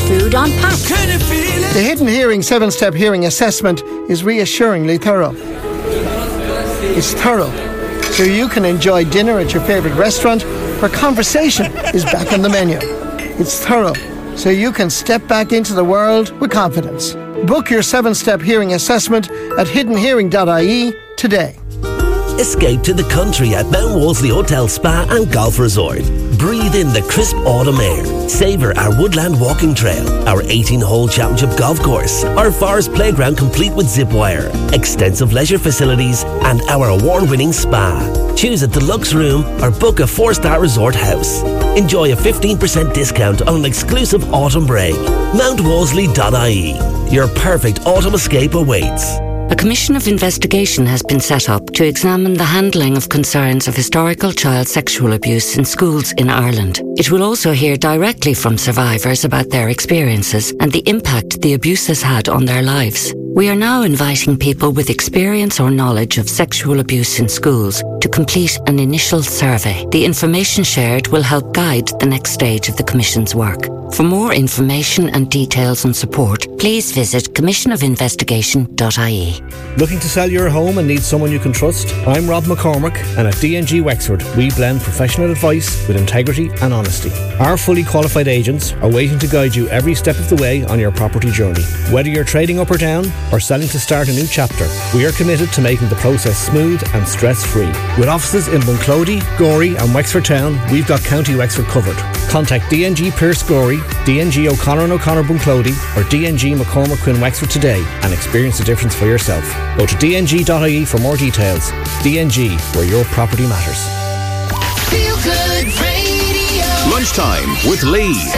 food on pack. The Hidden Hearing 7-step hearing assessment is reassuringly thorough. It's thorough, so you can enjoy dinner at your favourite restaurant where conversation is back on the menu. It's thorough, so you can step back into the world with confidence. Book your 7-step hearing assessment at hiddenhearing.ie today. Escape to the country at Mount Wolseley Hotel Spa and Golf Resort. Breathe in the crisp autumn air. Savour our woodland walking trail, our 18-hole championship golf course, our forest playground complete with zip wire, extensive leisure facilities and our award-winning spa. Choose a deluxe room or book a 4-star resort house. Enjoy a 15% discount on an exclusive autumn break. MountWolseley.ie. Your perfect autumn escape awaits. A commission of investigation has been set up to examine the handling of concerns of historical child sexual abuse in schools in Ireland. It will also hear directly from survivors about their experiences and the impact the abuse has had on their lives. We are now inviting people with experience or knowledge of sexual abuse in schools to complete an initial survey. The information shared will help guide the next stage of the Commission's work. For more information and details and support, please visit commissionofinvestigation.ie. Looking to sell your home and need someone you can trust? I'm Rob McCormick, and at D&G Wexford, we blend professional advice with integrity and honesty. Our fully qualified agents are waiting to guide you every step of the way on your property journey. Whether you're trading up or down, or selling to start a new chapter, we are committed to making the process smooth and stress-free. With offices in Bunclody, Gorey and Wexford Town, we've got County Wexford covered. Contact D&G Pierce Gorey, D&G O'Connor and O'Connor Bunclody, or D&G McCormick Quinn Wexford today and experience the difference for yourself. Go to dng.ie for more details. D&G, where your property matters. Feel Good Radio. Lunchtime with Lee.